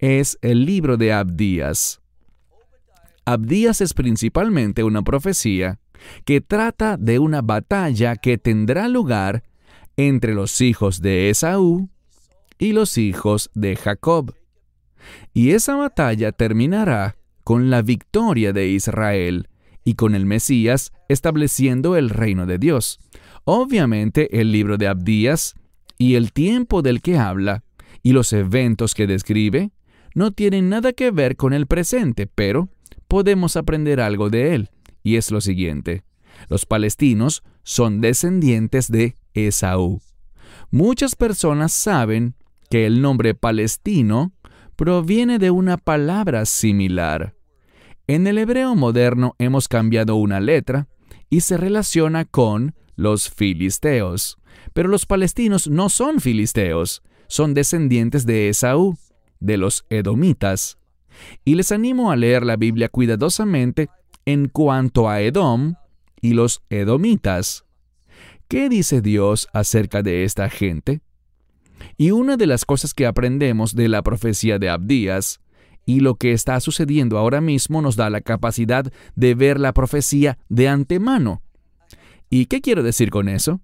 es el libro de Abdías. Abdías es principalmente una profecía que trata de una batalla que tendrá lugar entre los hijos de Esaú y los hijos de Jacob. Y esa batalla terminará con la victoria de Israel y con el Mesías estableciendo el reino de Dios. Obviamente, el libro de Abdías y el tiempo del que habla y los eventos que describe no tienen nada que ver con el presente, pero podemos aprender algo de él, y es lo siguiente. Los palestinos son descendientes de Esaú. Muchas personas saben que el nombre palestino proviene de una palabra similar. En el hebreo moderno hemos cambiado una letra y se relaciona con los filisteos. Pero los palestinos no son filisteos, son descendientes de Esaú, de los edomitas. Y les animo a leer la Biblia cuidadosamente en cuanto a Edom y los edomitas. ¿Qué dice Dios acerca de esta gente? Y una de las cosas que aprendemos de la profecía de Abdías y lo que está sucediendo ahora mismo nos da la capacidad de ver la profecía de antemano. ¿Y qué quiero decir con eso?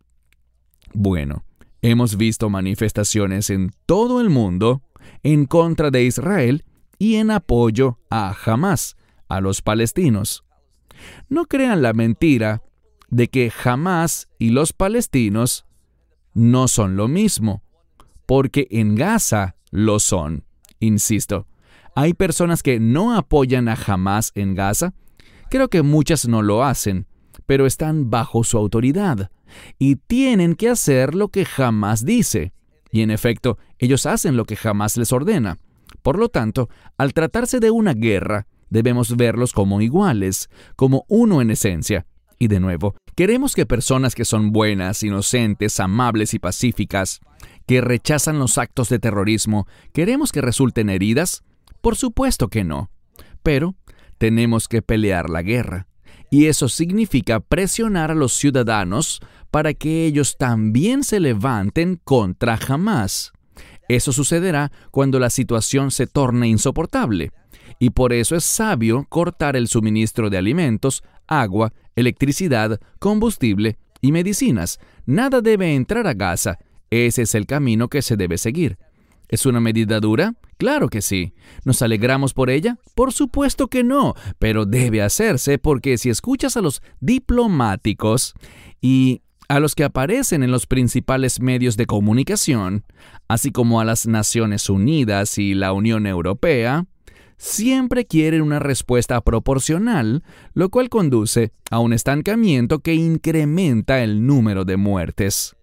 Bueno, hemos visto manifestaciones en todo el mundo en contra de Israel y en apoyo a Hamás, a los palestinos. No crean la mentira de que Hamás y los palestinos no son lo mismo, porque en Gaza lo son. Insisto, hay personas que no apoyan a Hamás en Gaza. Creo que muchas no lo hacen, pero están bajo su autoridad y tienen que hacer lo que Hamás dice. Y en efecto, ellos hacen lo que Hamás les ordena. Por lo tanto, al tratarse de una guerra, debemos verlos como iguales, como uno en esencia. Y de nuevo, ¿queremos que personas que son buenas, inocentes, amables y pacíficas, que rechazan los actos de terrorismo, queremos que resulten heridas? Por supuesto que no. Pero tenemos que pelear la guerra. Y eso significa presionar a los ciudadanos para que ellos también se levanten contra Hamás. Eso sucederá cuando la situación se torne insoportable. Y por eso es sabio cortar el suministro de alimentos, agua, electricidad, combustible y medicinas. Nada debe entrar a Gaza. Ese es el camino que se debe seguir. ¿Es una medida dura? Claro que sí. ¿Nos alegramos por ella? Por supuesto que no, pero debe hacerse porque si escuchas a los diplomáticos y a los que aparecen en los principales medios de comunicación, así como a las Naciones Unidas y la Unión Europea, siempre quieren una respuesta proporcional, lo cual conduce a un estancamiento que incrementa el número de muertes.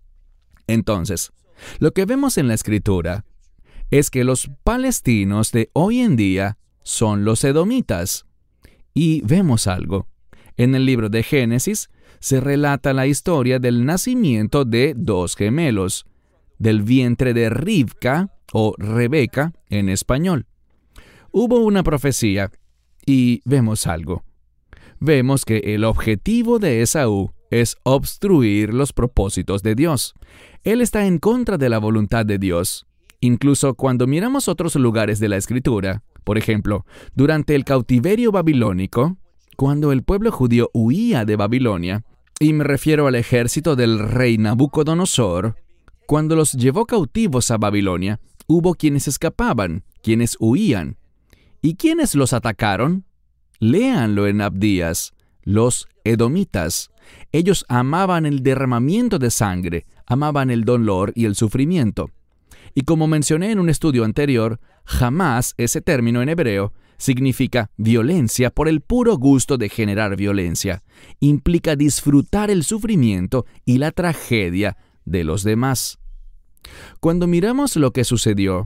Entonces, lo que vemos en la Escritura es que los palestinos de hoy en día son los edomitas. Y vemos algo. En el libro de Génesis se relata la historia del nacimiento de dos gemelos, del vientre de Rivka o Rebeca en español. Hubo una profecía y vemos algo. Vemos que el objetivo de Esaú es obstruir los propósitos de Dios. Él está en contra de la voluntad de Dios. Incluso cuando miramos otros lugares de la Escritura, por ejemplo, durante el cautiverio babilónico, cuando el pueblo judío huía de Babilonia, y me refiero al ejército del rey Nabucodonosor, cuando los llevó cautivos a Babilonia, hubo quienes escapaban, quienes huían. ¿Y quiénes los atacaron? Léanlo en Abdías, los edomitas. Ellos amaban el derramamiento de sangre, amaban el dolor y el sufrimiento. Y como mencioné en un estudio anterior, jamás ese término en hebreo significa violencia por el puro gusto de generar violencia. Implica disfrutar el sufrimiento y la tragedia de los demás. Cuando miramos lo que sucedió,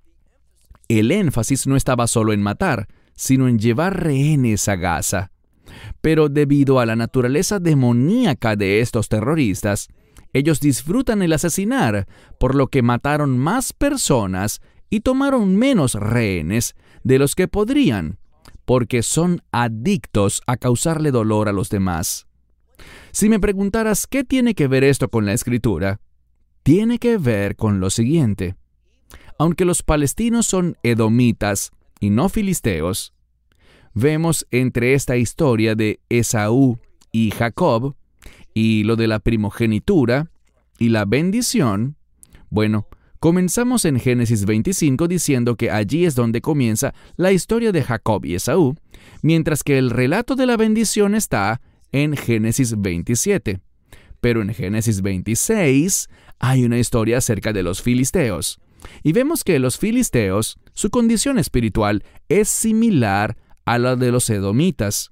el énfasis no estaba solo en matar, sino en llevar rehenes a Gaza. Pero debido a la naturaleza demoníaca de estos terroristas, ellos disfrutan el asesinar, por lo que mataron más personas y tomaron menos rehenes de los que podrían, porque son adictos a causarle dolor a los demás. Si me preguntaras qué tiene que ver esto con la Escritura, tiene que ver con lo siguiente. Aunque los palestinos son edomitas y no filisteos, vemos entre esta historia de Esaú y Jacob y lo de la primogenitura y la bendición. Bueno, comenzamos en Génesis 25 diciendo que allí es donde comienza la historia de Jacob y Esaú, mientras que el relato de la bendición está en Génesis 27. Pero en Génesis 26 hay una historia acerca de los filisteos. Y vemos que los filisteos, su condición espiritual es similar a la de los edomitas.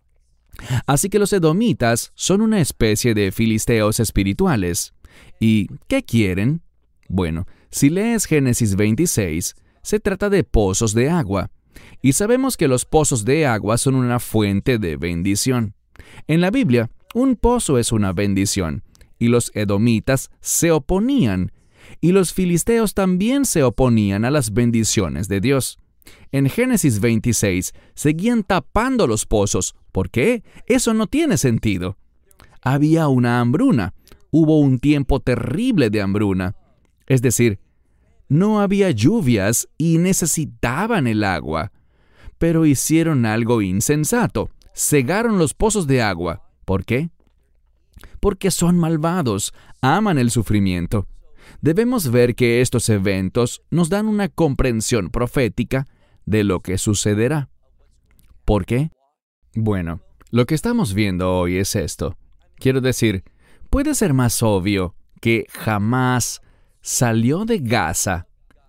Así que los edomitas son una especie de filisteos espirituales. ¿Y qué quieren? Bueno, si lees Génesis 26, se trata de pozos de agua. Y sabemos que los pozos de agua son una fuente de bendición. En la Biblia, un pozo es una bendición, y los edomitas se oponían, y los filisteos también se oponían a las bendiciones de Dios. En Génesis 26 seguían tapando los pozos. ¿Por qué? Eso no tiene sentido. Había una hambruna. Hubo un tiempo terrible de hambruna. Es decir, no había lluvias y necesitaban el agua. Pero hicieron algo insensato. Cegaron los pozos de agua. ¿Por qué? Porque son malvados, aman el sufrimiento. Debemos ver que estos eventos nos dan una comprensión profética de lo que sucederá. ¿Por qué? Bueno, lo que estamos viendo hoy es esto. Quiero decir, puede ser más obvio que Hamás salió de Gaza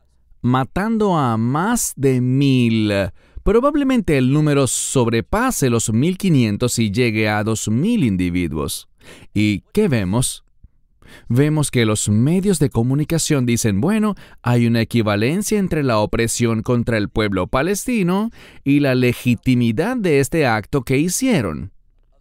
matando a más de 1,000. Probablemente el número sobrepase los 1,500 y llegue a 2,000 individuos. ¿Y qué vemos? Vemos que los medios de comunicación dicen, bueno, hay una equivalencia entre la opresión contra el pueblo palestino y la legitimidad de este acto que hicieron.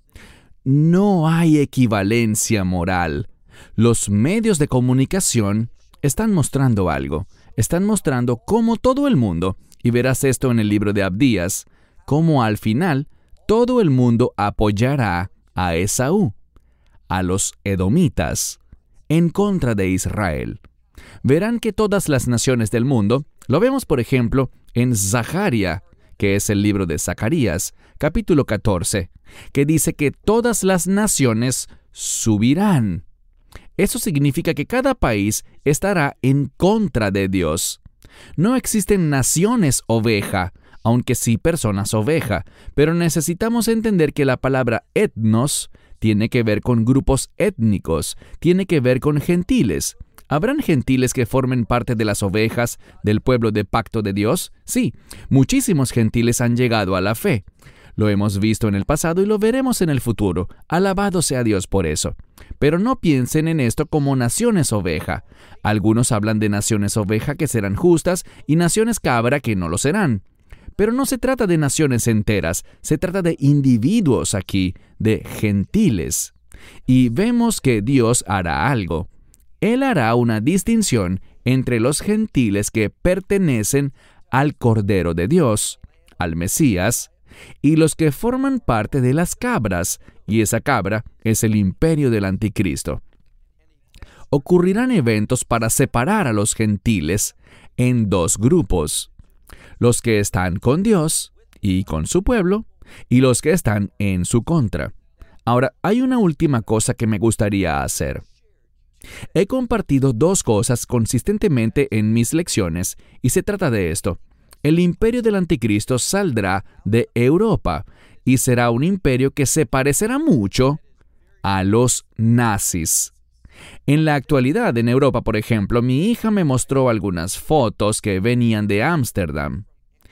No hay equivalencia moral. Los medios de comunicación están mostrando algo. Están mostrando cómo todo el mundo, y verás esto en el libro de Abdías, cómo al final todo el mundo apoyará a Esaú, a los edomitas, en contra de Israel. Verán que todas las naciones del mundo, lo vemos por ejemplo en Zacaria, que es el libro de Zacarías, capítulo 14, que dice que todas las naciones subirán. Eso significa que cada país estará en contra de Dios. No existen naciones oveja, aunque sí personas oveja, pero necesitamos entender que la palabra etnos tiene que ver con grupos étnicos, tiene que ver con gentiles. ¿Habrán gentiles que formen parte de las ovejas del pueblo de pacto de Dios? Sí, muchísimos gentiles han llegado a la fe. Lo hemos visto en el pasado y lo veremos en el futuro. Alabado sea Dios por eso. Pero no piensen en esto como naciones oveja. Algunos hablan de naciones oveja que serán justas y naciones cabra que no lo serán. Pero no se trata de naciones enteras, se trata de individuos aquí, de gentiles. Y vemos que Dios hará algo. Él hará una distinción entre los gentiles que pertenecen al Cordero de Dios, al Mesías, y los que forman parte de las cabras, y esa cabra es el imperio del anticristo. Ocurrirán eventos para separar a los gentiles en dos grupos: los que están con Dios y con su pueblo, y los que están en su contra. Ahora, hay una última cosa que me gustaría hacer. He compartido dos cosas consistentemente en mis lecciones, y se trata de esto. El imperio del anticristo saldrá de Europa, y será un imperio que se parecerá mucho a los nazis. En la actualidad, en Europa, por ejemplo, mi hija me mostró algunas fotos que venían de Ámsterdam.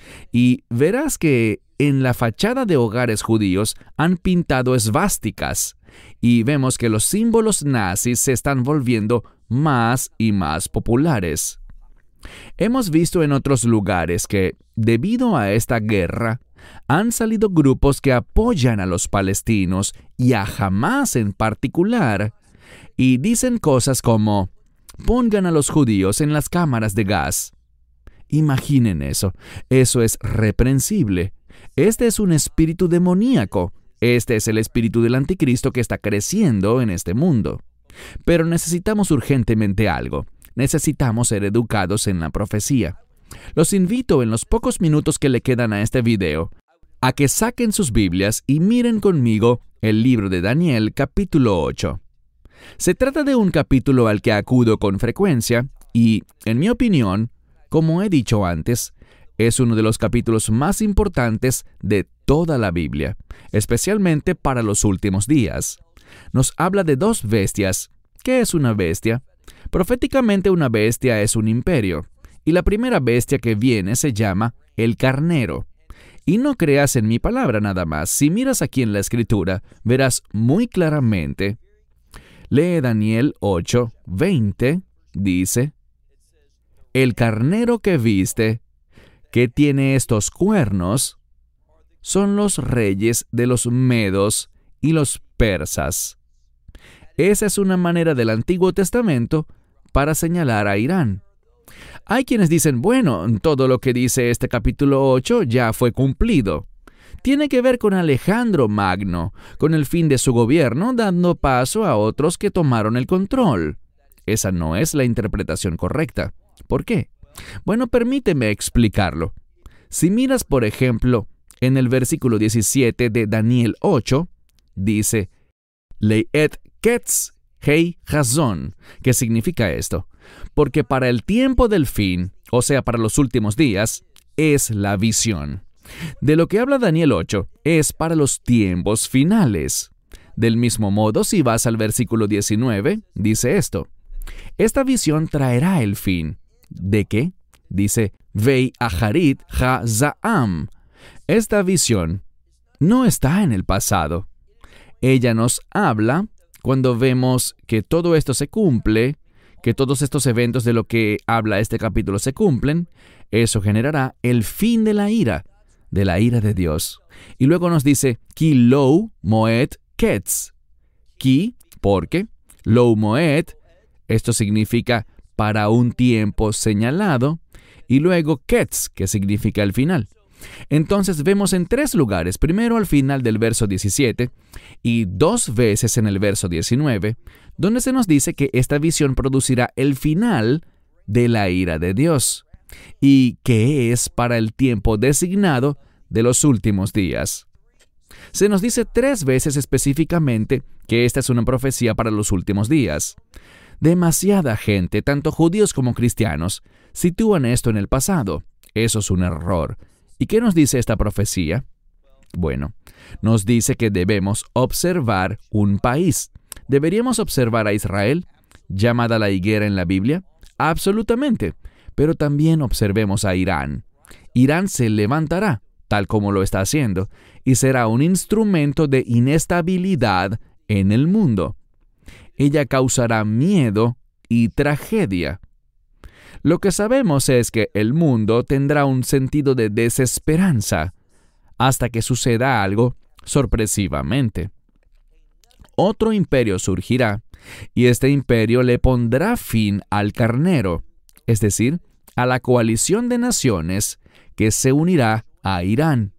Y verás que en la fachada de hogares judíos han pintado esvásticas, y vemos que los símbolos nazis se están volviendo más y más populares. Hemos visto en otros lugares que, debido a esta guerra, han salido grupos que apoyan a los palestinos y a Hamás en particular, y dicen cosas como: pongan a los judíos en las cámaras de gas. Imaginen eso. Eso es reprensible. Este es un espíritu demoníaco. Este es el espíritu del anticristo que está creciendo en este mundo. Pero necesitamos urgentemente algo. necesitamos ser educados en la profecía. Los invito en los pocos minutos que le quedan a este video a que saquen sus Biblias y miren conmigo el libro de Daniel, capítulo 8. Se trata de un capítulo al que acudo con frecuencia y, en mi opinión, como he dicho antes, es uno de los capítulos más importantes de toda la Biblia, especialmente para los últimos días. Nos habla de dos bestias. ¿Qué es una bestia? Proféticamente, una bestia es un imperio, y la primera bestia que viene se llama el carnero. Y no creas en mi palabra nada más. Si miras aquí en la Escritura, verás muy claramente. Lee Daniel 8:20, dice: el carnero que viste, que tiene estos cuernos, son los reyes de los medos y los persas. Esa es una manera del Antiguo Testamento para señalar a Irán. Hay quienes dicen, bueno, todo lo que dice este capítulo 8 ya fue cumplido. Tiene que ver con Alejandro Magno, con el fin de su gobierno, dando paso a otros que tomaron el control. Esa no es la interpretación correcta. ¿Por qué? Bueno, permíteme explicarlo. Si miras, por ejemplo, en el versículo 17 de Daniel 8, dice, Leet Ketz Hei Hazon. ¿Qué significa esto? Porque para el tiempo del fin, o sea, para los últimos días, es la visión. De lo que habla Daniel 8 es para los tiempos finales. Del mismo modo, si vas al versículo 19, dice esto. Esta visión traerá el fin. ¿De qué? Dice, Vei Aharit Ha-Zaam. Esta visión no está en el pasado. Ella nos habla cuando vemos que todo esto se cumple, que todos estos eventos de lo que habla este capítulo se cumplen. Eso generará el fin de la ira de Dios. Y luego nos dice, Ki Lou Moed Ketz. Ki, porque, Lou Moed, esto significa para un tiempo señalado, y luego Ketz, que significa el final. Entonces vemos en tres lugares, primero al final del verso 17 y dos veces en el verso 19, donde se nos dice que esta visión producirá el final de la ira de Dios, y que es para el tiempo designado de los últimos días. Se nos dice tres veces específicamente que esta es una profecía para los últimos días. Demasiada gente, tanto judíos como cristianos, sitúan esto en el pasado. Eso es un error. ¿Y qué nos dice esta profecía? Bueno, nos dice que debemos observar un país. ¿Deberíamos observar a Israel, llamada la higuera en la Biblia? Absolutamente. Pero también observemos a Irán. Irán se levantará, tal como lo está haciendo, y será un instrumento de inestabilidad en el mundo. Ella causará miedo y tragedia. Lo que sabemos es que el mundo tendrá un sentido de desesperanza hasta que suceda algo sorpresivamente. Otro imperio surgirá, y este imperio le pondrá fin al carnero, es decir, a la coalición de naciones que se unirá a Irán.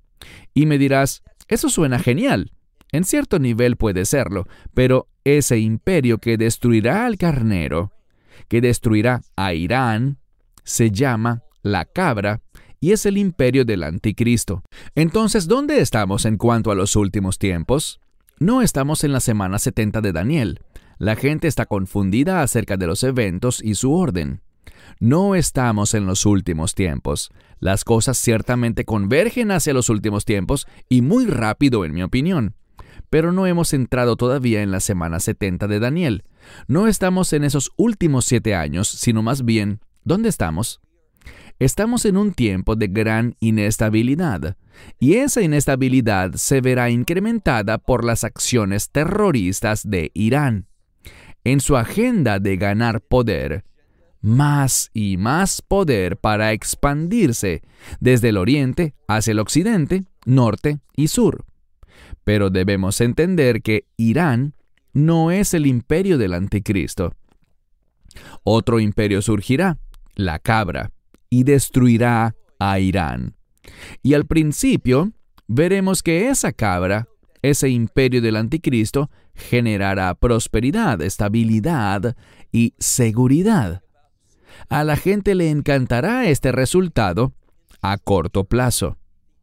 Y me dirás, eso suena genial. En cierto nivel puede serlo, pero ese imperio que destruirá al carnero, que destruirá a Irán, se llama la cabra y es el imperio del anticristo. Entonces, ¿dónde estamos en cuanto a los últimos tiempos? No estamos en la semana 70 de Daniel. La gente está confundida acerca de los eventos y su orden. No estamos en los últimos tiempos. Las cosas ciertamente convergen hacia los últimos tiempos y muy rápido, en mi opinión. Pero no hemos entrado todavía en la semana 70 de Daniel. No estamos en esos últimos 7 años, sino más bien, ¿dónde estamos? Estamos en un tiempo de gran inestabilidad, y esa inestabilidad se verá incrementada por las acciones terroristas de Irán. En su agenda de ganar poder, más y más poder para expandirse desde el oriente hacia el occidente, norte y sur. Pero debemos entender que Irán no es el imperio del anticristo. Otro imperio surgirá, la cabra, y destruirá a Irán. Y al principio veremos que esa cabra, ese imperio del anticristo, generará prosperidad, estabilidad y seguridad. A la gente le encantará este resultado a corto plazo.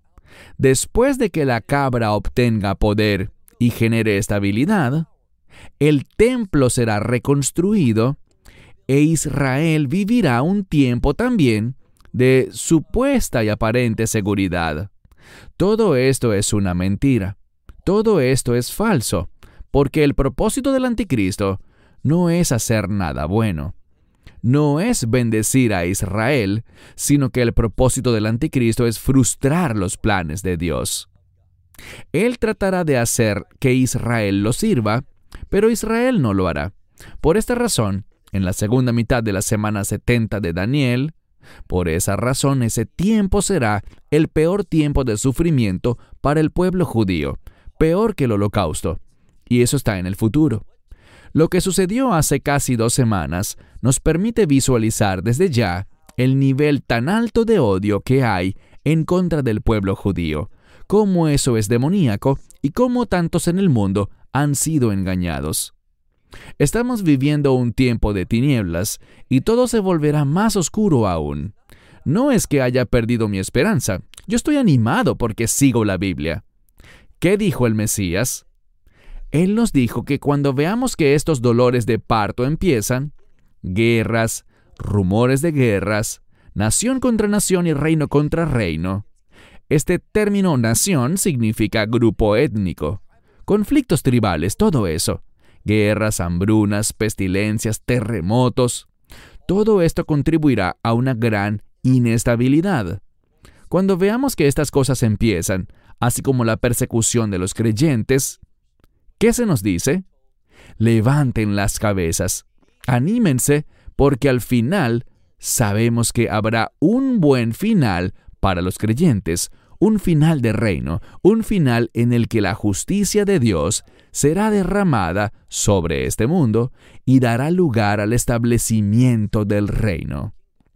Después de que la cabra obtenga poder y genere estabilidad, el templo será reconstruido e Israel vivirá un tiempo también de supuesta y aparente seguridad. Todo esto es una mentira. Todo esto es falso, porque el propósito del anticristo no es hacer nada bueno. No es bendecir a Israel, sino que el propósito del anticristo es frustrar los planes de Dios. Él tratará de hacer que Israel lo sirva, pero Israel no lo hará. Por esta razón, en la segunda mitad de la semana 70 de Daniel, por esa razón ese tiempo será el peor tiempo de sufrimiento para el pueblo judío, peor que el holocausto. Y eso está en el futuro. Lo que sucedió hace casi 2 semanas nos permite visualizar desde ya el nivel tan alto de odio que hay en contra del pueblo judío, cómo eso es demoníaco y cómo tantos en el mundo han sido engañados. Estamos viviendo un tiempo de tinieblas y todo se volverá más oscuro aún. No es que haya perdido mi esperanza, yo estoy animado porque sigo la Biblia. ¿Qué dijo el Mesías? Él nos dijo que cuando veamos que estos dolores de parto empiezan, guerras, rumores de guerras, nación contra nación y reino contra reino. Este término nación significa grupo étnico, conflictos tribales, todo eso. Guerras, hambrunas, pestilencias, terremotos. Todo esto contribuirá a una gran inestabilidad. Cuando veamos que estas cosas empiezan, así como la persecución de los creyentes, ¿qué se nos dice? Levanten las cabezas, anímense, porque al final sabemos que habrá un buen final para los creyentes, un final de reino, un final en el que la justicia de Dios será derramada sobre este mundo y dará lugar al establecimiento del reino.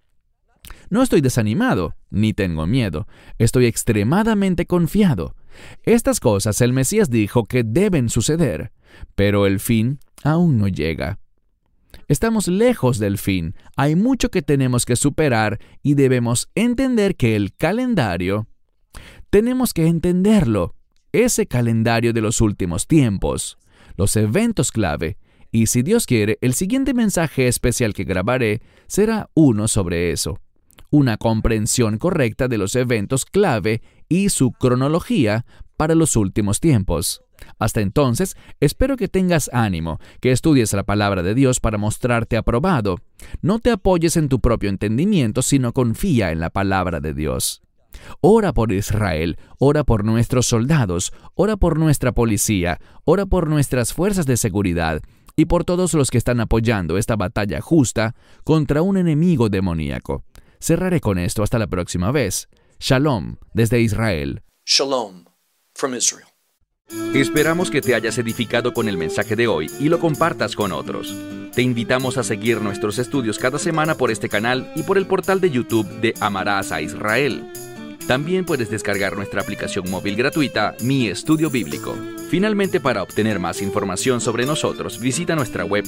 No estoy desanimado, ni tengo miedo. Estoy extremadamente confiado. Estas cosas el Mesías dijo que deben suceder, pero el fin aún no llega. Estamos lejos del fin. Hay mucho que tenemos que superar y debemos entender que el calendario, tenemos que entenderlo, ese calendario de los últimos tiempos, los eventos clave, y si Dios quiere, el siguiente mensaje especial que grabaré será uno sobre eso. Una comprensión correcta de los eventos clave y su cronología para los últimos tiempos. Hasta entonces, espero que tengas ánimo, que estudies la palabra de Dios para mostrarte aprobado. No te apoyes en tu propio entendimiento, sino confía en la palabra de Dios. Ora por Israel, ora por nuestros soldados, ora por nuestra policía, ora por nuestras fuerzas de seguridad y por todos los que están apoyando esta batalla justa contra un enemigo demoníaco. Cerraré con esto hasta la próxima vez. Shalom desde Israel. Shalom from Israel. Esperamos que te hayas edificado con el mensaje de hoy y lo compartas con otros. Te invitamos a seguir nuestros estudios cada semana por este canal y por el portal de YouTube de Amarás a Israel. También puedes descargar nuestra aplicación móvil gratuita, Mi Estudio Bíblico. Finalmente, para obtener más información sobre nosotros, visita nuestra web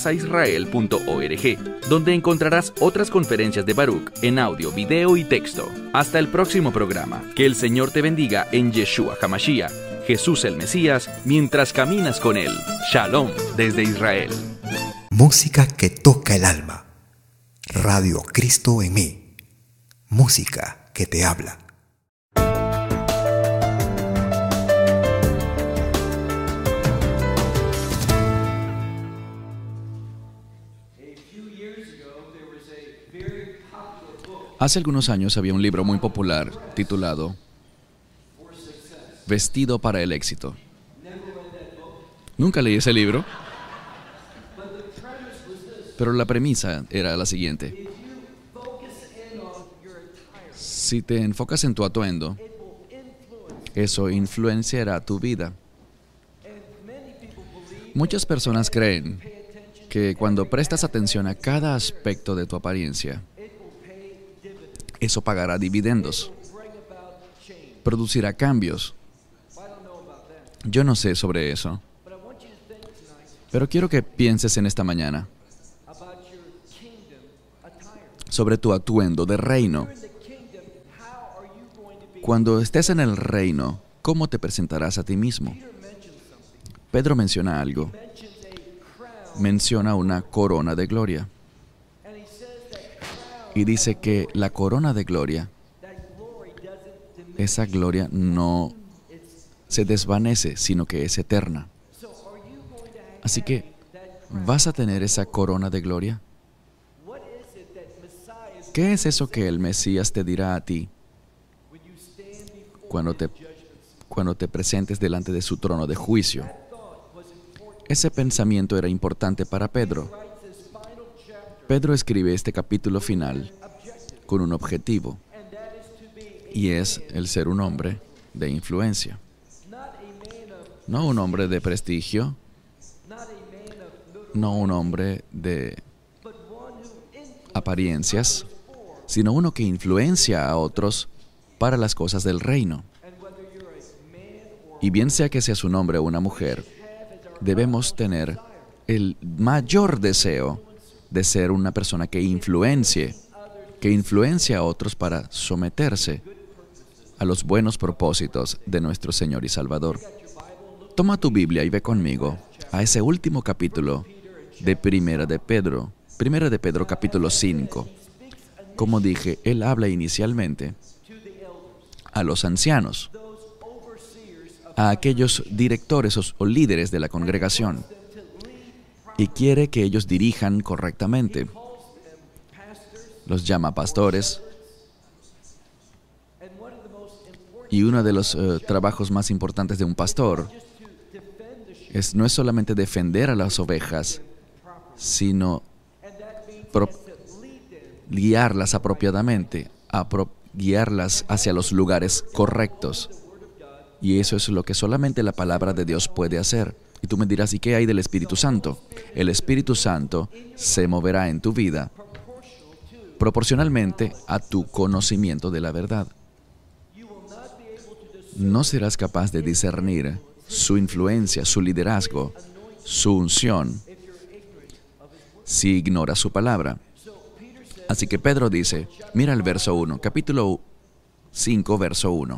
amarasaisrael.org, donde encontrarás otras conferencias de Baruch en audio, video y texto. Hasta el próximo programa. Que el Señor te bendiga en Yeshua HaMashiach, Jesús el Mesías, mientras caminas con Él. Shalom desde Israel. Música que toca el alma. Radio Cristo en mí. Música que te habla. Hace algunos años había un libro muy popular titulado Vestido para el éxito. Nunca leí ese libro, pero la premisa era la siguiente. Si te enfocas en tu atuendo, eso influenciará tu vida. Muchas personas creen que cuando prestas atención a cada aspecto de tu apariencia, eso pagará dividendos, producirá cambios. Yo no sé sobre eso, pero quiero que pienses en esta mañana sobre tu atuendo de reino. Cuando estés en el reino, ¿cómo te presentarás a ti mismo? Pedro menciona algo. Menciona una corona de gloria. Y dice que la corona de gloria, esa gloria no se desvanece, sino que es eterna. Así que, ¿vas a tener esa corona de gloria? ¿Qué es eso que el Mesías te dirá a ti cuando te presentes delante de su trono de juicio? Ese pensamiento era importante para Pedro. Pedro escribe este capítulo final con un objetivo, y es el ser un hombre de influencia. No un hombre de prestigio, no un hombre de apariencias, sino uno que influencia a otros para las cosas del reino. Y bien sea que seas un hombre o una mujer, debemos tener el mayor deseo de ser una persona que influencie a otros para someterse a los buenos propósitos de nuestro Señor y Salvador. Toma tu Biblia y ve conmigo a ese último capítulo de Primera de Pedro capítulo 5. Como dije, él habla inicialmente a los ancianos, a aquellos directores o líderes de la congregación, y quiere que ellos dirijan correctamente. Los llama pastores, y uno de los trabajos más importantes de un pastor no es solamente defender a las ovejas, sino guiarlas apropiadamente, guiarlas hacia los lugares correctos. Y eso es lo que solamente la palabra de Dios puede hacer. Y tú me dirás, ¿y qué hay del Espíritu Santo? El Espíritu Santo se moverá en tu vida proporcionalmente a tu conocimiento de la verdad. No serás capaz de discernir su influencia, su liderazgo, su unción, si ignoras su palabra. Así que Pedro dice, mira el verso 1, capítulo 5, verso 1.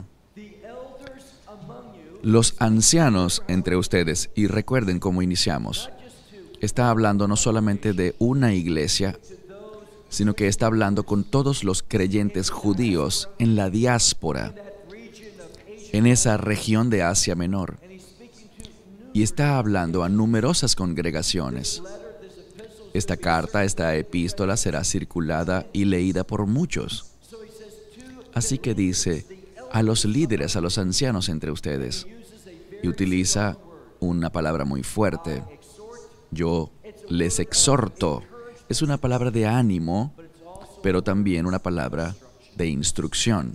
Los ancianos entre ustedes, y recuerden cómo iniciamos, está hablando no solamente de una iglesia, sino que está hablando con todos los creyentes judíos en la diáspora, en esa región de Asia Menor. Y está hablando a numerosas congregaciones. Esta carta, esta epístola será circulada y leída por muchos. Así que dice, a los líderes, a los ancianos entre ustedes. Y utiliza una palabra muy fuerte. Yo les exhorto. Es una palabra de ánimo, pero también una palabra de instrucción.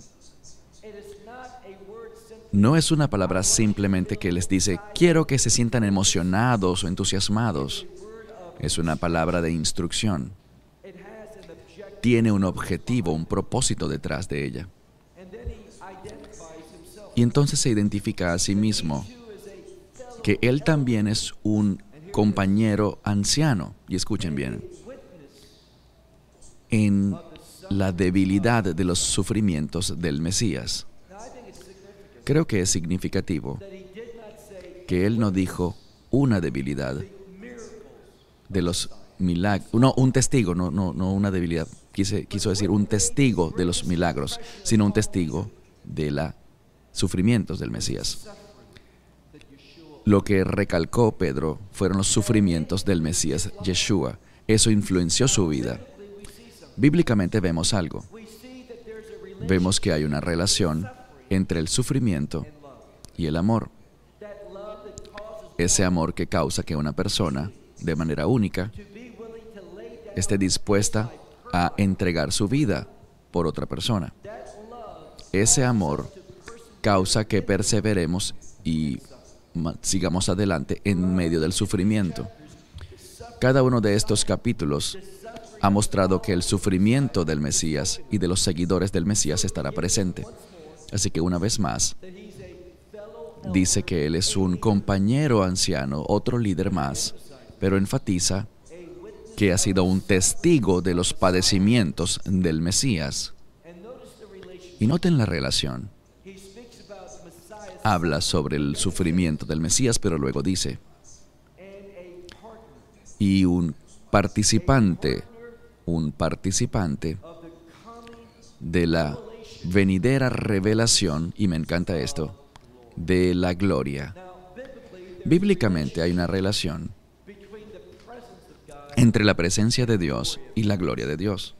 No es una palabra simplemente que les dice, quiero que se sientan emocionados o entusiasmados. Es una palabra de instrucción. Tiene un objetivo, un propósito detrás de ella. Y entonces se identifica a sí mismo que él también es un compañero anciano. Y escuchen bien. En la debilidad de los sufrimientos del Mesías. Creo que es significativo que él no dijo una debilidad de los milagros, no, un testigo, no una debilidad, quiso decir un testigo de los milagros, sino un testigo de los sufrimientos del Mesías. Lo que recalcó Pedro fueron los sufrimientos del Mesías Yeshua. Eso influenció su vida. Bíblicamente vemos algo. Vemos que hay una relación entre el sufrimiento y el amor. Ese amor que causa que una persona, de manera única, esté dispuesta a entregar su vida por otra persona. Ese amor causa que perseveremos y sigamos adelante en medio del sufrimiento. Cada uno de estos capítulos ha mostrado que el sufrimiento del Mesías y de los seguidores del Mesías estará presente. Así que una vez más, dice que él es un compañero anciano, otro líder más, pero enfatiza que ha sido un testigo de los padecimientos del Mesías. Y noten la relación. Habla sobre el sufrimiento del Mesías, pero luego dice, y un participante de la venidera revelación, y me encanta esto, de la gloria. Bíblicamente hay una relación entre la presencia de Dios y la gloria de Dios.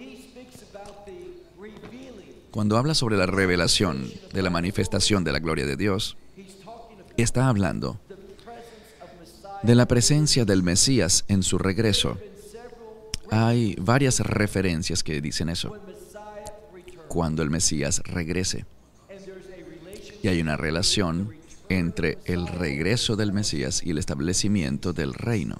Cuando habla sobre la revelación de la manifestación de la gloria de Dios, está hablando de la presencia del Mesías en su regreso. Hay varias referencias que dicen eso. Cuando el Mesías regrese. Y hay una relación entre el regreso del Mesías y el establecimiento del reino.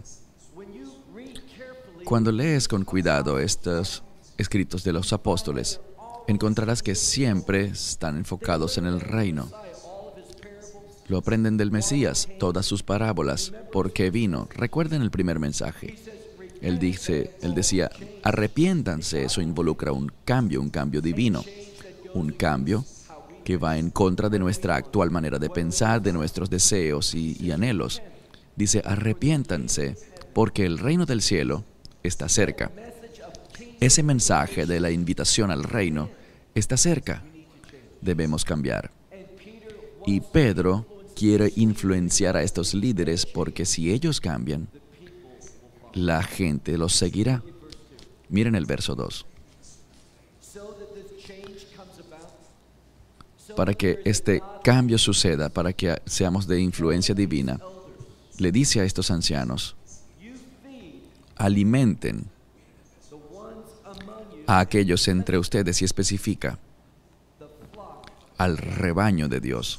Cuando lees con cuidado estos escritos de los apóstoles, encontrarás que siempre están enfocados en el reino. Lo aprenden del Mesías, todas sus parábolas, porque vino. Recuerden el primer mensaje. Él decía, arrepiéntanse. Eso involucra un cambio divino. Un cambio que va en contra de nuestra actual manera de pensar, de nuestros deseos y anhelos. Dice, arrepiéntanse, porque el reino del cielo está cerca. Ese mensaje de la invitación al reino está cerca. Debemos cambiar. Y Pedro quiere influenciar a estos líderes porque si ellos cambian, la gente los seguirá. Miren el verso 2. Para que este cambio suceda, para que seamos de influencia divina, le dice a estos ancianos, alimenten a aquellos entre ustedes y especifica al rebaño de Dios.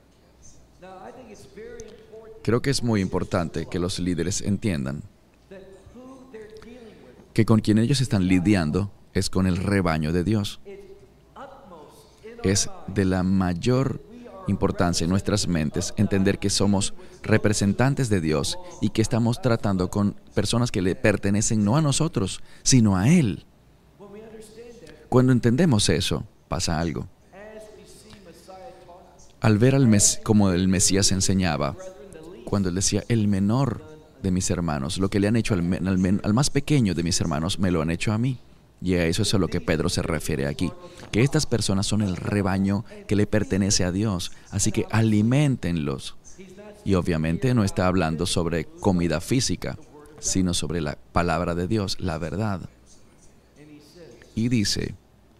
Creo que es muy importante que los líderes entiendan que con quien ellos están lidiando es con el rebaño de Dios. Es de la mayor importancia en nuestras mentes entender que somos representantes de Dios y que estamos tratando con personas que le pertenecen no a nosotros, sino a Él. Cuando entendemos eso, pasa algo. Al ver como el Mesías enseñaba, cuando él decía, el menor de mis hermanos, lo que le han hecho al más pequeño de mis hermanos, me lo han hecho a mí. Y a eso es a lo que Pedro se refiere aquí, que estas personas son el rebaño que le pertenece a Dios, así que aliméntenlos. Y obviamente no está hablando sobre comida física, sino sobre la palabra de Dios, la verdad. Y dice,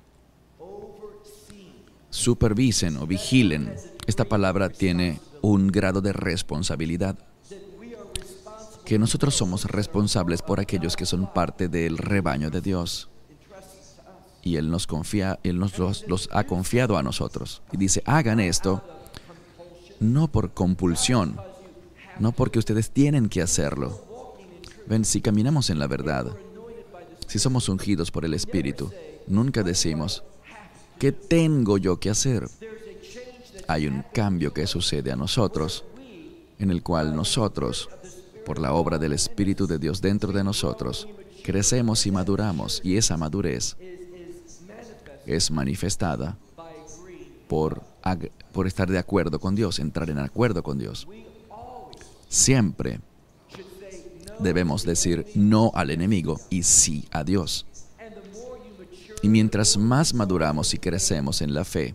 supervisen o vigilen. Esta palabra tiene un grado de responsabilidad. Que nosotros somos responsables por aquellos que son parte del rebaño de Dios. Y Él nos confía, Él los ha confiado a nosotros. Y dice, hagan esto no por compulsión, no porque ustedes tienen que hacerlo. Ven, si caminamos en la verdad, si somos ungidos por el Espíritu, nunca decimos, ¿qué tengo yo que hacer? Hay un cambio que sucede a nosotros, en el cual nosotros, por la obra del Espíritu de Dios dentro de nosotros, crecemos y maduramos, y esa madurez es manifestada por estar de acuerdo con Dios, entrar en acuerdo con Dios. Siempre debemos decir no al enemigo y sí a Dios. Y mientras más maduramos y crecemos en la fe,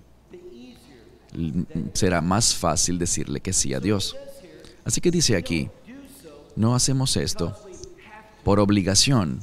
será más fácil decirle que sí a Dios. Así que dice aquí, no hacemos esto por obligación,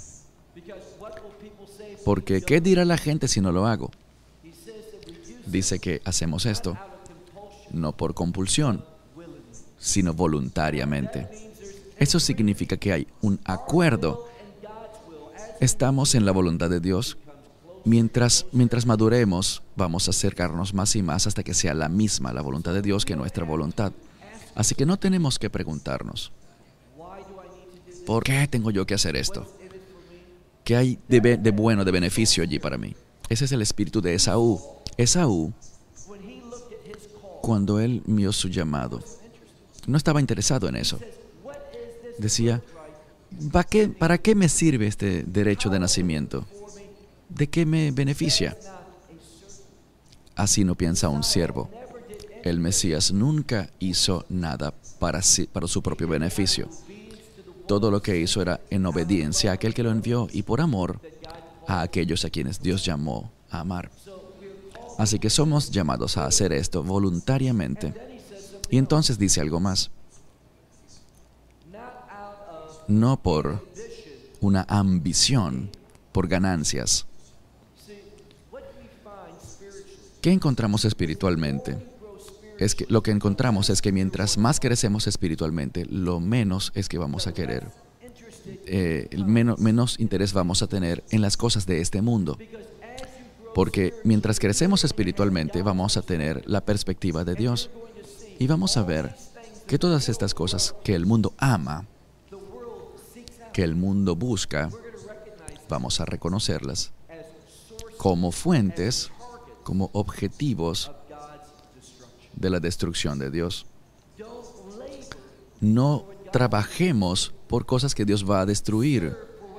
porque ¿qué dirá la gente si no lo hago? Dice que hacemos esto no por compulsión, sino voluntariamente. Eso significa que hay un acuerdo. Estamos en la voluntad de Dios. Mientras maduremos, vamos a acercarnos más y más hasta que sea la misma la voluntad de Dios que nuestra voluntad. Así que no tenemos que preguntarnos, ¿por qué tengo yo que hacer esto? ¿Qué hay de bueno, de beneficio allí para mí? Ese es el espíritu de Esaú. Esaú, cuando él vio su llamado, no estaba interesado en eso. Decía, ¿Para qué me sirve este derecho de nacimiento? ¿De qué me beneficia? Así no piensa un siervo. El Mesías nunca hizo nada para su propio beneficio. Todo lo que hizo era en obediencia a aquel que lo envió y por amor a aquellos a quienes Dios llamó a amar. Así que somos llamados a hacer esto voluntariamente. Y entonces dice algo más. No por una ambición, por ganancias. ¿Qué encontramos espiritualmente? Lo que encontramos es que mientras más crecemos espiritualmente, lo menos es que vamos a querer. Menos interés vamos a tener en las cosas de este mundo. Porque mientras crecemos espiritualmente, vamos a tener la perspectiva de Dios. Y vamos a ver que todas estas cosas que el mundo ama, que el mundo busca, vamos a reconocerlas como fuentes, como objetivos de la destrucción de Dios. No trabajemos por cosas que Dios va a destruir.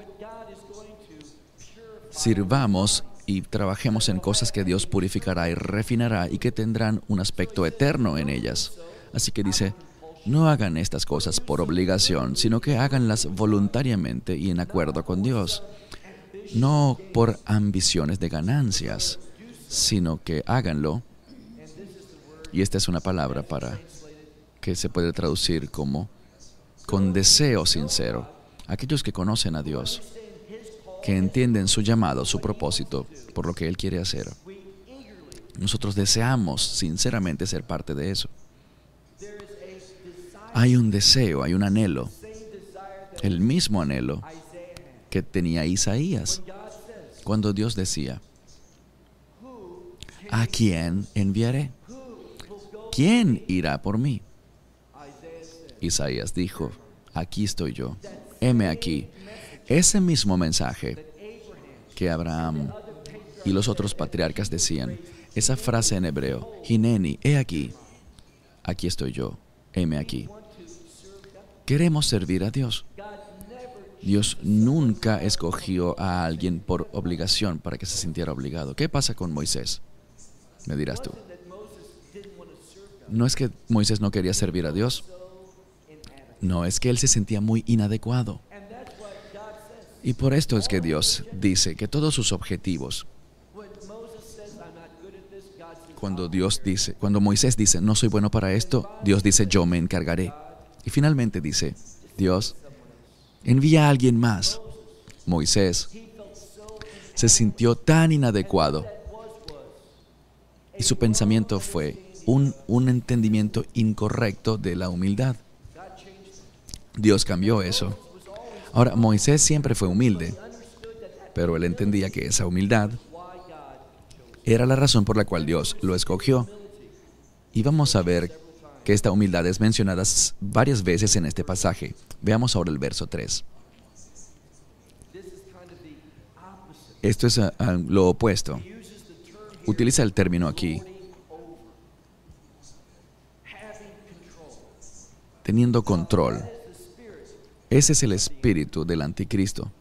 Sirvamos y trabajemos en cosas que Dios purificará y refinará y que tendrán un aspecto eterno en ellas. Así que dice, no hagan estas cosas por obligación, sino que háganlas voluntariamente y en acuerdo con Dios. No por ambiciones de ganancias, sino que háganlo. Y esta es una palabra que se puede traducir como con deseo sincero. Aquellos que conocen a Dios, que entienden su llamado, su propósito, por lo que Él quiere hacer. Nosotros deseamos sinceramente ser parte de eso. Hay un deseo, hay un anhelo, el mismo anhelo que tenía Isaías, cuando Dios decía, ¿a quién enviaré? ¿Quién irá por mí? Isaías dijo, aquí estoy yo, heme aquí. Ese mismo mensaje que Abraham y los otros patriarcas decían, esa frase en hebreo, Hineni, he aquí, aquí estoy yo, heme aquí. Queremos servir a Dios. Dios nunca escogió a alguien por obligación para que se sintiera obligado. ¿Qué pasa con Moisés? Me dirás tú. No es que Moisés no quería servir a Dios. No, es que él se sentía muy inadecuado. Y por esto es que Dios dice que todos sus objetivos, cuando Moisés dice, no soy bueno para esto, Dios dice, yo me encargaré. Y finalmente dice, Dios, envía a alguien más. Moisés se sintió tan inadecuado y su pensamiento fue un entendimiento incorrecto de la humildad. Dios cambió eso. Ahora, Moisés siempre fue humilde, pero él entendía que esa humildad era la razón por la cual Dios lo escogió. Y vamos a ver que esta humildad es mencionada varias veces en este pasaje. Veamos ahora el verso 3. Esto es lo opuesto. Utiliza el término aquí, teniendo control. Ese es el espíritu del anticristo.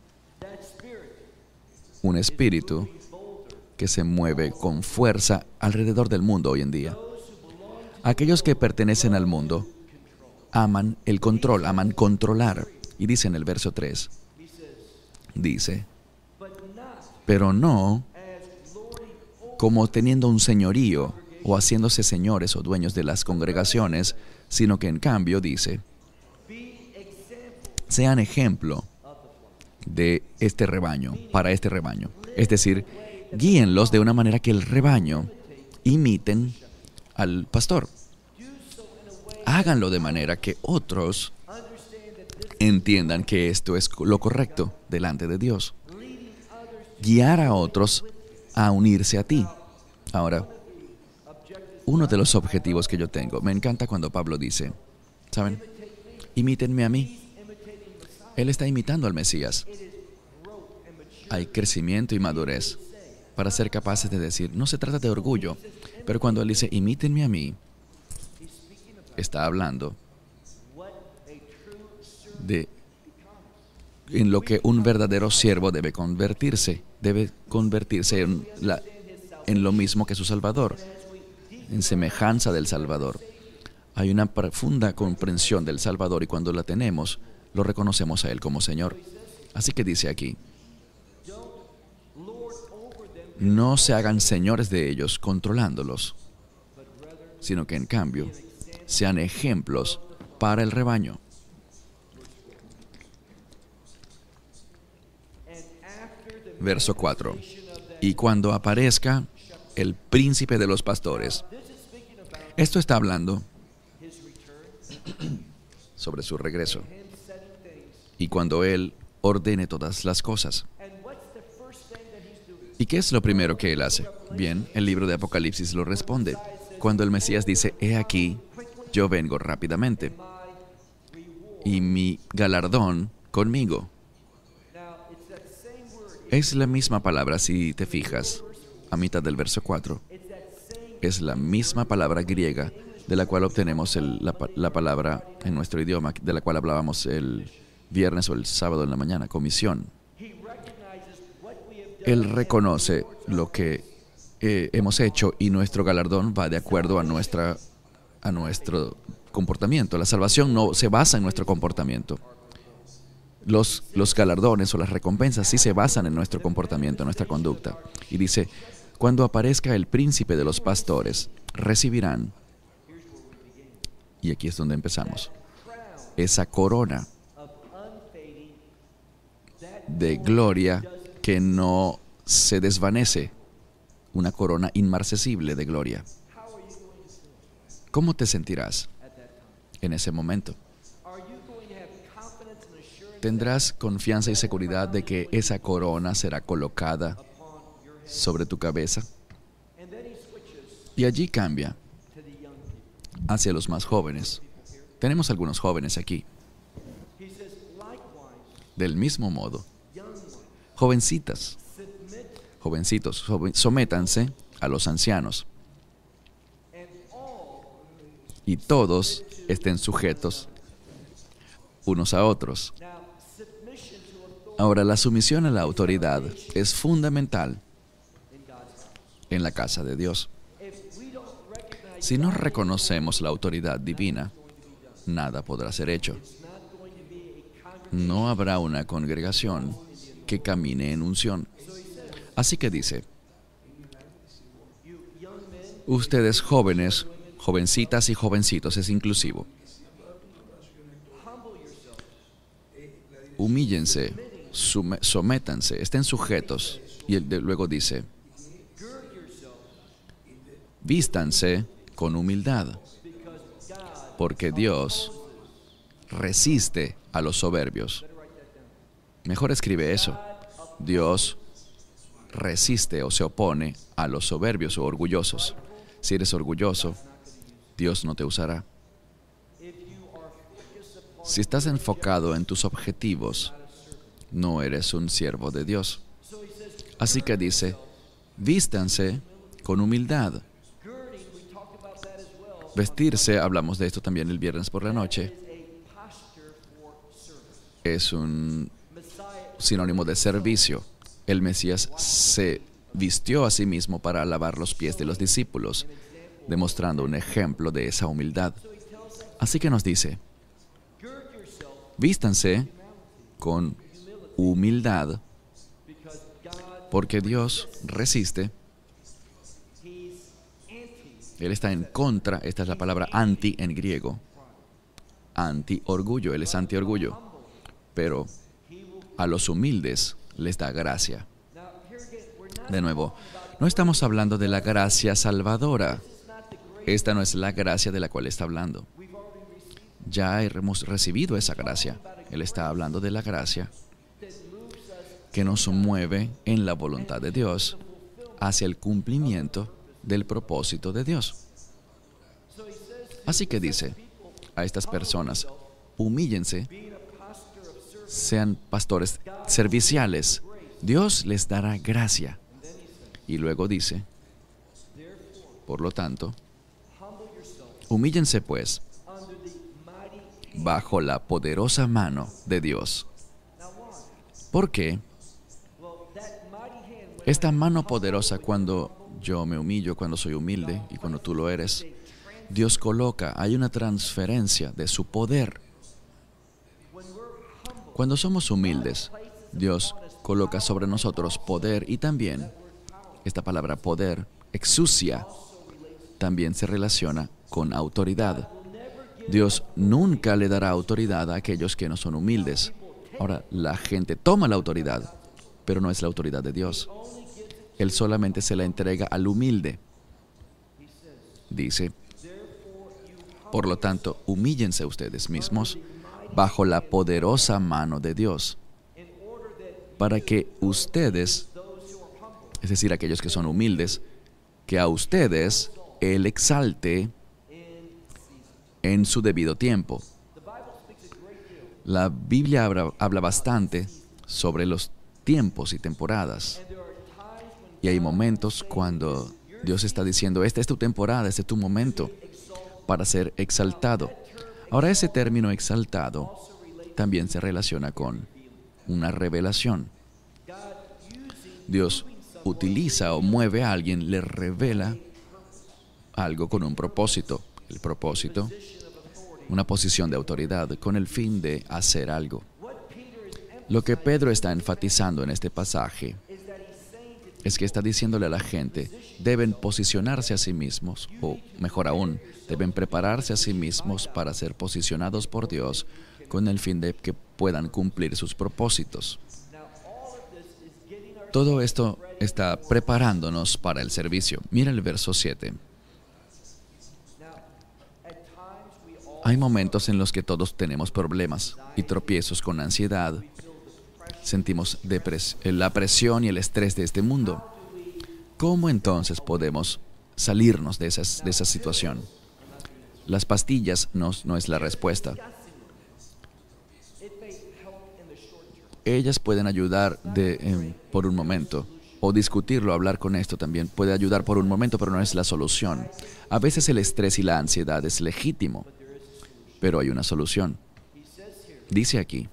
Un espíritu que se mueve con fuerza alrededor del mundo hoy en día. Aquellos que pertenecen al mundo aman el control, aman controlar. Y dice en el verso 3, dice, pero no como teniendo un señorío o haciéndose señores o dueños de las congregaciones, sino que en cambio dice, sean ejemplo de este rebaño, para este rebaño. Es decir, guíenlos de una manera que el rebaño imiten al pastor. Háganlo de manera que otros entiendan que esto es lo correcto delante de Dios. Guiar a otros a unirse a ti. Ahora, uno de los objetivos que yo tengo, me encanta cuando Pablo dice, ¿saben? Imítenme a mí. Él está imitando al Mesías. Hay crecimiento y madurez para ser capaces de decir, no se trata de orgullo, pero cuando Él dice, imítenme a mí, está hablando de en lo que un verdadero siervo debe convertirse. Debe convertirse en lo mismo que su Salvador, en semejanza del Salvador. Hay una profunda comprensión del Salvador y cuando la tenemos, lo reconocemos a Él como Señor. Así que dice aquí, no se hagan señores de ellos controlándolos, sino que en cambio sean ejemplos para el rebaño. Verso 4. Y cuando aparezca el príncipe de los pastores. Esto está hablando sobre su regreso. Y cuando Él ordene todas las cosas. ¿Y qué es lo primero que Él hace? Bien, el libro de Apocalipsis lo responde. Cuando el Mesías dice, he aquí, yo vengo rápidamente, y mi galardón conmigo. Es la misma palabra, si te fijas, a mitad del verso 4. Es la misma palabra griega de la cual obtenemos la palabra en nuestro idioma, de la cual hablábamos el viernes o el sábado en la mañana, comisión. Él reconoce lo que hemos hecho y nuestro galardón va de acuerdo a nuestro comportamiento. La salvación no se basa en nuestro comportamiento. Los galardones o las recompensas sí se basan en nuestro comportamiento, en nuestra conducta. Y dice, cuando aparezca el príncipe de los pastores, recibirán, y aquí es donde empezamos, esa corona de gloria que no se desvanece, una corona inmarcesible de gloria. ¿Cómo te sentirás en ese momento? ¿Tendrás confianza y seguridad de que esa corona será colocada sobre tu cabeza? Y allí cambia hacia los más jóvenes. Tenemos algunos jóvenes aquí. Del mismo modo, jovencitos, sométanse a los ancianos. Y todos estén sujetos unos a otros. Ahora, la sumisión a la autoridad es fundamental en la casa de Dios. Si no reconocemos la autoridad divina, nada podrá ser hecho. No habrá una congregación que camine en unción. Así que dice, ustedes jóvenes, jovencitas y jovencitos, es inclusivo. Humíllense, sométanse, estén sujetos. Y luego dice, vístanse con humildad, porque Dios resiste a los soberbios. Mejor escribe eso. Dios resiste o se opone a los soberbios o orgullosos. Si eres orgulloso, Dios no te usará. Si estás enfocado en tus objetivos, no eres un siervo de Dios. Así que dice, vístanse con humildad. Vestirse, hablamos de esto también el viernes por la noche, es un sinónimo de servicio. El Mesías se vistió a sí mismo para lavar los pies de los discípulos, demostrando un ejemplo de esa humildad. Así que nos dice, vístanse con humildad, porque Dios resiste. Él está en contra, esta es la palabra anti en griego, anti-orgullo, Él es anti-orgullo, pero a los humildes les da gracia. De nuevo, no estamos hablando de la gracia salvadora. Esta no es la gracia de la cual está hablando. Ya hemos recibido esa gracia. Él está hablando de la gracia que nos mueve en la voluntad de Dios hacia el cumplimiento del propósito de Dios. Así que dice a estas personas, humíllense, sean pastores serviciales. Dios les dará gracia. Y luego dice, por lo tanto, humíllense pues bajo la poderosa mano de Dios. ¿Por qué? Esta mano poderosa, cuando yo me humillo, cuando soy humilde y cuando tú lo eres, Dios coloca, hay una transferencia de su poder. Cuando somos humildes, Dios coloca sobre nosotros poder y también, esta palabra poder, exousia, también se relaciona con autoridad. Dios nunca le dará autoridad a aquellos que no son humildes. Ahora, la gente toma la autoridad, pero no es la autoridad de Dios. Él solamente se la entrega al humilde. Dice, por lo tanto, humíllense ustedes mismos bajo la poderosa mano de Dios, para que ustedes, es decir, aquellos que son humildes, que a ustedes Él exalte en su debido tiempo. La Biblia habla bastante sobre los tiempos y temporadas. Y hay momentos cuando Dios está diciendo, esta es tu temporada, este es tu momento para ser exaltado. Ahora, ese término exaltado también se relaciona con una revelación. Dios utiliza o mueve a alguien, le revela algo con un propósito. El propósito, una posición de autoridad con el fin de hacer algo. Lo que Pedro está enfatizando en este pasaje es que está diciéndole a la gente, deben posicionarse a sí mismos, o mejor aún, deben prepararse a sí mismos para ser posicionados por Dios con el fin de que puedan cumplir sus propósitos. Todo esto está preparándonos para el servicio. Mira el verso 7. Hay momentos en los que todos tenemos problemas y tropiezos con ansiedad. Sentimos la presión y el estrés de este mundo. ¿Cómo entonces podemos salirnos de esa situación? Las pastillas no es la respuesta. Ellas pueden ayudar por un momento, o discutirlo, hablar con esto también puede ayudar por un momento, pero no es la solución. A veces el estrés y la ansiedad es legítimo, pero hay una solución. Dice aquí,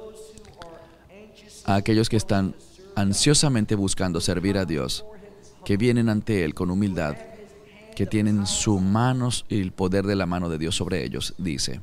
a aquellos que están ansiosamente buscando servir a Dios, que vienen ante Él con humildad, que tienen sus manos y el poder de la mano de Dios sobre ellos, dice,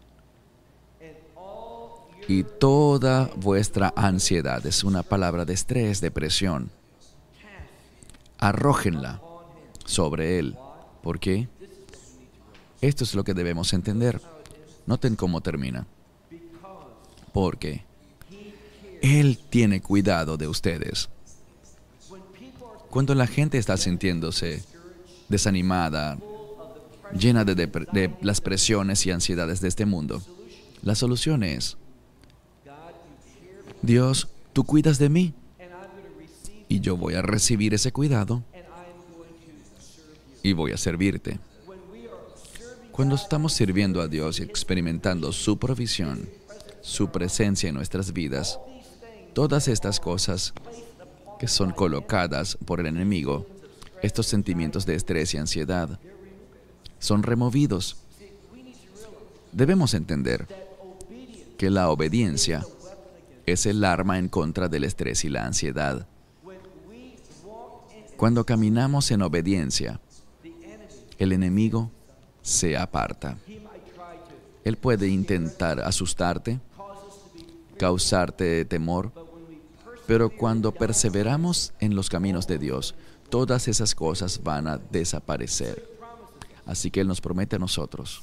y toda vuestra ansiedad, es una palabra de estrés, de presión, arrójenla sobre Él. ¿Por qué? Esto es lo que debemos entender. Noten cómo termina. Porque Él tiene cuidado de ustedes. Cuando la gente está sintiéndose desanimada, llena de las presiones y ansiedades de este mundo, la solución es, Dios, tú cuidas de mí y yo voy a recibir ese cuidado y voy a servirte. Cuando estamos sirviendo a Dios y experimentando su provisión, su presencia en nuestras vidas, todas estas cosas que son colocadas por el enemigo, estos sentimientos de estrés y ansiedad, son removidos. Debemos entender que la obediencia es el arma en contra del estrés y la ansiedad. Cuando caminamos en obediencia, el enemigo se aparta. Él puede intentar asustarte, causarte temor, pero cuando perseveramos en los caminos de Dios, todas esas cosas van a desaparecer. Así que Él nos promete a nosotros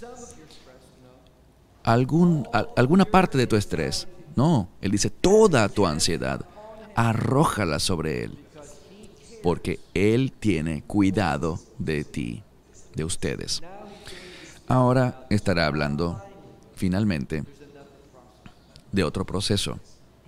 alguna parte de tu estrés. No, Él dice, toda tu ansiedad, arrójala sobre Él, porque Él tiene cuidado de ti, de ustedes. Ahora estará hablando, finalmente, de otro proceso.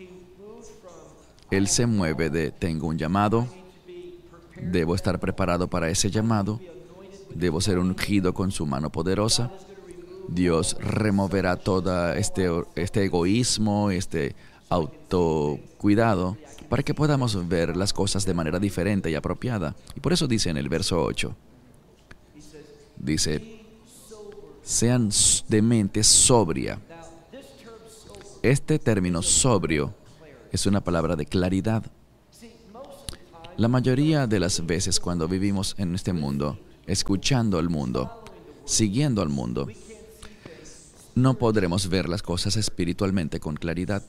Él se mueve de, tengo un llamado, debo estar preparado para ese llamado, debo ser ungido con su mano poderosa. Dios removerá todo este egoísmo, este autocuidado, para que podamos ver las cosas de manera diferente y apropiada. Y por eso dice en el verso 8, dice, sean de mente sobria. Este término sobrio Es una palabra de claridad. La mayoría de las veces cuando vivimos en este mundo, escuchando al mundo, siguiendo al mundo, no podremos ver las cosas espiritualmente con claridad.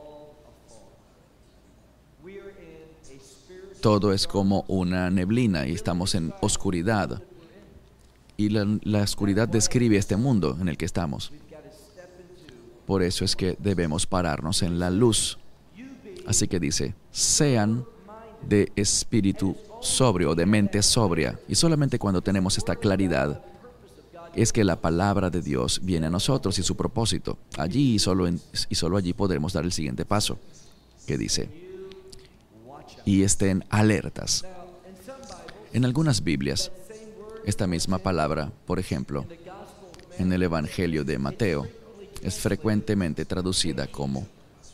Todo es como una neblina y estamos en oscuridad. Y la oscuridad describe este mundo en el que estamos. Por eso es que debemos pararnos en la luz. Así que dice, sean de espíritu sobrio, de mente sobria. Y solamente cuando tenemos esta claridad es que la palabra de Dios viene a nosotros y su propósito. Allí y solo allí podremos dar el siguiente paso, que dice, y estén alertas. En algunas Biblias, esta misma palabra, por ejemplo, en el Evangelio de Mateo, es frecuentemente traducida como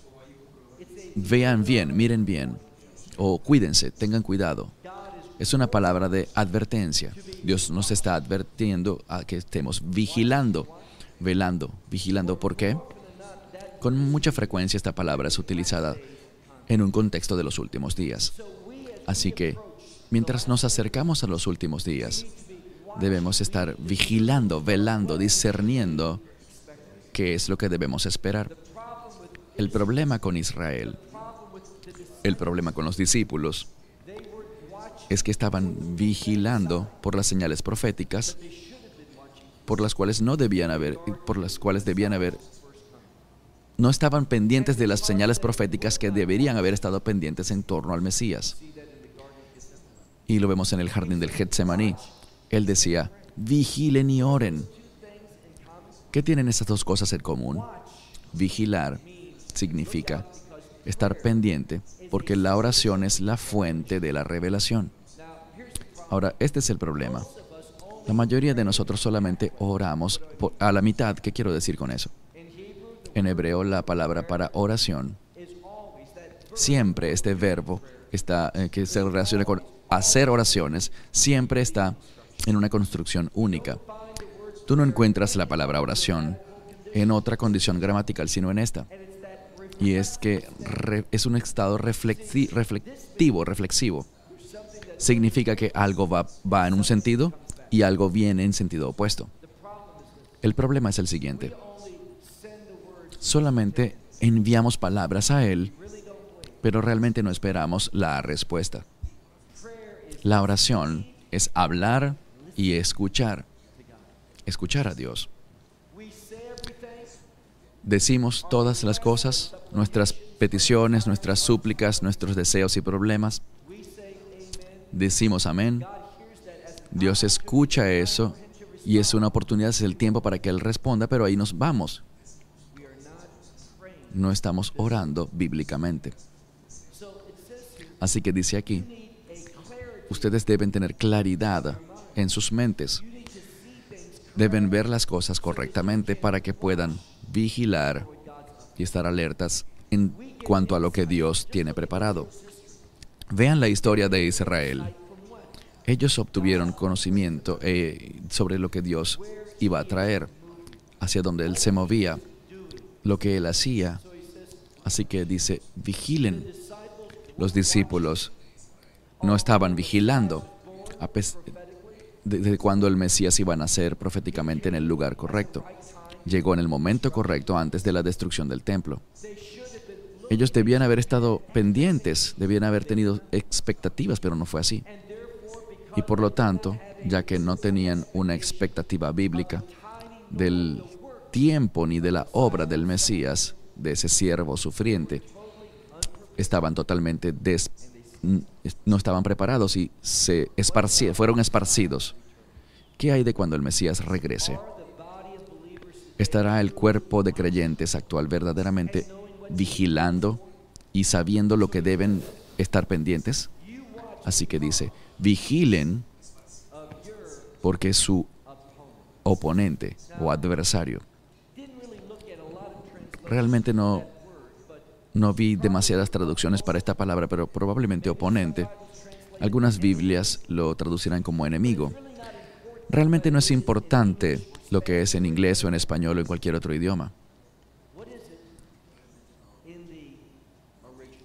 vean bien, miren bien, o cuídense, tengan cuidado. Es una palabra de advertencia. Dios nos está advirtiendo a que estemos vigilando, velando, vigilando. ¿Por qué? Con mucha frecuencia esta palabra es utilizada en un contexto de los últimos días. Así que, mientras nos acercamos a los últimos días, debemos estar vigilando, velando, discerniendo qué es lo que debemos esperar. El problema con Israel, el problema con los discípulos, es que estaban vigilando por las señales proféticas, por las cuales no estaban pendientes de las señales proféticas que deberían haber estado pendientes en torno al Mesías. Y lo vemos en el jardín del Getsemaní. Él decía, vigilen y oren. ¿Qué tienen estas dos cosas en común? Vigilar significa estar pendiente, porque la oración es la fuente de la revelación. Ahora, este es el problema. La mayoría de nosotros solamente oramos a la mitad. ¿Qué quiero decir con eso? En hebreo, la palabra para oración, siempre este verbo que se relaciona con hacer oraciones, siempre está en una construcción única. Tú no encuentras la palabra oración en otra condición gramatical, sino en esta. Y es que es un estado reflexivo. Significa que algo va en un sentido y algo viene en sentido opuesto. El problema es el siguiente. Solamente enviamos palabras a Él, pero realmente no esperamos la respuesta. La oración es hablar y escuchar. Escuchar a Dios. Decimos todas las cosas, nuestras peticiones, nuestras súplicas, nuestros deseos y problemas. Decimos amén. Dios escucha eso y es una oportunidad, es el tiempo para que Él responda, pero ahí nos vamos. No estamos orando bíblicamente. Así que dice aquí, ustedes deben tener claridad en sus mentes. Deben ver las cosas correctamente para que puedan vigilar y estar alertas en cuanto a lo que Dios tiene preparado. Vean la historia de Israel. Ellos obtuvieron conocimiento sobre lo que Dios iba a traer, hacia donde Él se movía, lo que Él hacía. Así que dice, vigilen. Los discípulos no estaban vigilando desde cuando el Mesías iba a nacer proféticamente en el lugar correcto. Llegó en el momento correcto antes de la destrucción del templo. Ellos debían haber estado pendientes, debían haber tenido expectativas, pero no fue así. Y por lo tanto, ya que no tenían una expectativa bíblica del tiempo ni de la obra del Mesías, de ese siervo sufriente, estaban totalmente no estaban preparados y fueron esparcidos. ¿Qué hay de cuando el Mesías regrese? ¿Estará el cuerpo de creyentes actual verdaderamente vigilando y sabiendo lo que deben estar pendientes? Así que dice, vigilen porque su oponente o adversario. Realmente no vi demasiadas traducciones para esta palabra, pero probablemente oponente. Algunas Biblias lo traducirán como enemigo. Realmente no es importante lo que es en inglés o en español o en cualquier otro idioma.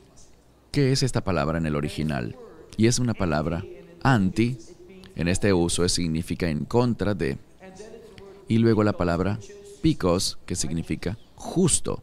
¿Qué es esta palabra en el original? Y es una palabra anti, en este uso significa en contra de, y luego la palabra picos, que significa justo.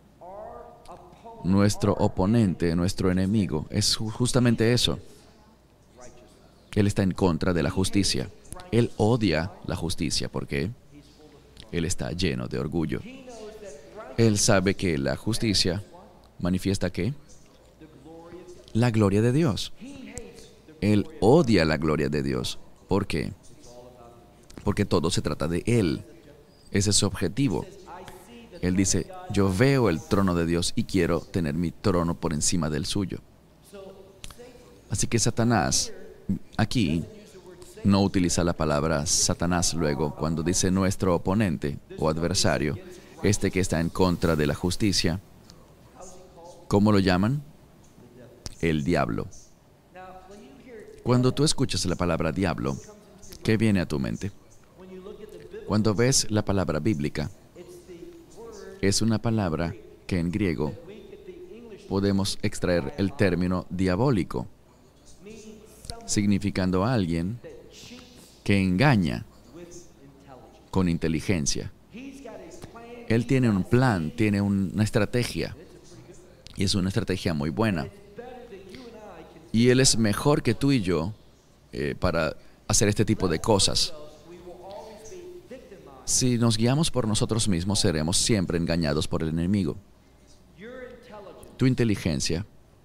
Nuestro oponente, nuestro enemigo, es justamente eso. Él está en contra de la justicia. Él odia la justicia. ¿Por qué? Él está lleno de orgullo. Él sabe que la justicia manifiesta ¿qué? La gloria de Dios. Él odia la gloria de Dios. ¿Por qué? Porque todo se trata de Él. Ese es su objetivo. Él dice, yo veo el trono de Dios y quiero tener mi trono por encima del suyo. Así que Satanás, aquí, no utiliza la palabra Satanás luego, cuando dice nuestro oponente o adversario, este que está en contra de la justicia. ¿Cómo lo llaman? El diablo. Cuando tú escuchas la palabra diablo, ¿qué viene a tu mente? Cuando ves la palabra bíblica, es una palabra que en griego podemos extraer el término diabólico, significando a alguien que engaña con inteligencia. Él tiene un plan, tiene una estrategia, y es una estrategia muy buena. Y Él es mejor que tú y yo para hacer este tipo de cosas. Si nos guiamos por nosotros mismos, seremos siempre engañados por el enemigo. Tu inteligencia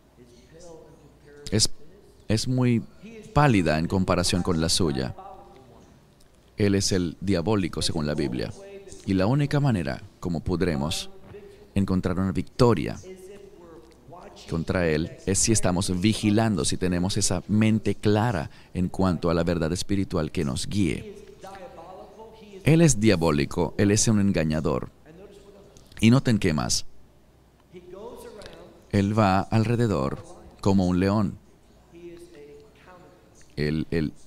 es muy pálida en comparación con la suya. Él es el diabólico según la Biblia. Y la única manera como podremos encontrar una victoria contra Él es si estamos vigilando, si tenemos esa mente clara en cuanto a la verdad espiritual que nos guíe. Él es diabólico, Él es un engañador. Y noten qué más. Él va alrededor como un león. Él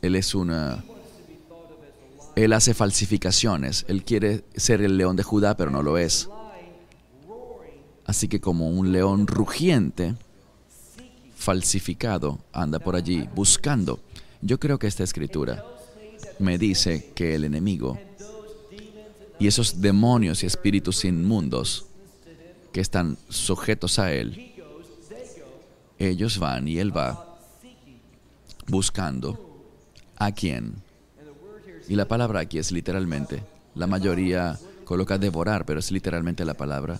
hace falsificaciones. Él quiere ser el león de Judá, pero no lo es. Así que como un león rugiente, falsificado, anda por allí buscando. Yo creo que esta escritura me dice que el enemigo y esos demonios y espíritus inmundos que están sujetos a él, ellos van y él va buscando a quién. Y la palabra aquí es literalmente, la mayoría coloca devorar, pero es literalmente la palabra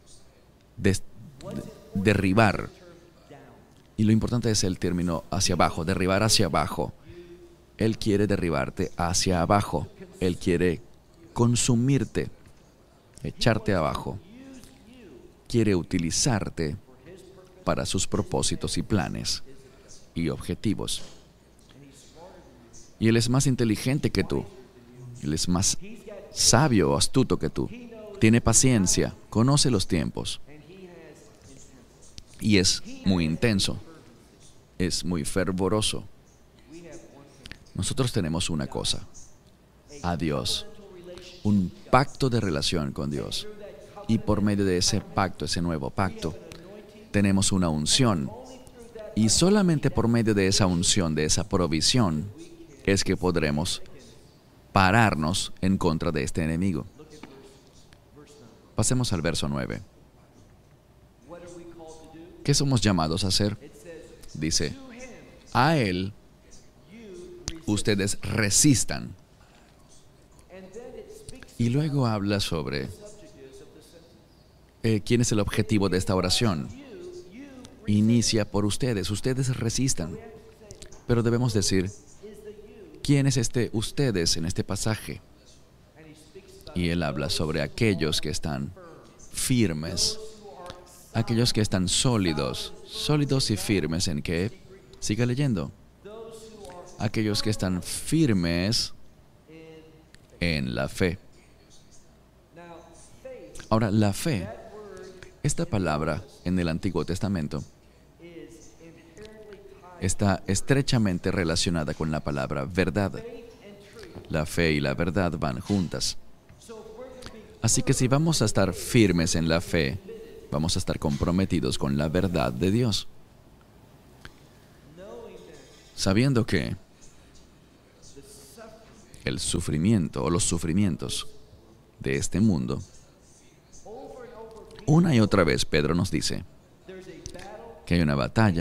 derribar. Y lo importante es el término hacia abajo, derribar hacia abajo. Él quiere derribarte hacia abajo. Él quiere consumirte, echarte abajo. Quiere utilizarte para sus propósitos y planes y objetivos. Y Él es más inteligente que tú. Él es más sabio o astuto que tú. Tiene paciencia, conoce los tiempos. Y es muy intenso. Es muy fervoroso. Nosotros tenemos una cosa: a Dios. Un pacto de relación con Dios. Y por medio de ese pacto, ese nuevo pacto, tenemos una unción. Y solamente por medio de esa unción, de esa provisión, es que podremos pararnos en contra de este enemigo. Pasemos al verso 9. ¿Qué somos llamados a hacer? Dice, a Él ustedes resistan. Y luego habla sobre quién es el objetivo de esta oración. Inicia por ustedes, ustedes resistan. Pero debemos decir, ¿quién es este ustedes en este pasaje? Y él habla sobre aquellos que están firmes, aquellos que están sólidos y firmes en qué. Siga leyendo. Aquellos que están firmes en la fe. Ahora, la fe, esta palabra en el Antiguo Testamento está estrechamente relacionada con la palabra verdad. La fe y la verdad van juntas. Así que si vamos a estar firmes en la fe, vamos a estar comprometidos con la verdad de Dios. sabiendo que el sufrimiento o los sufrimientos de este mundo, una y otra vez Pedro nos dice que hay una batalla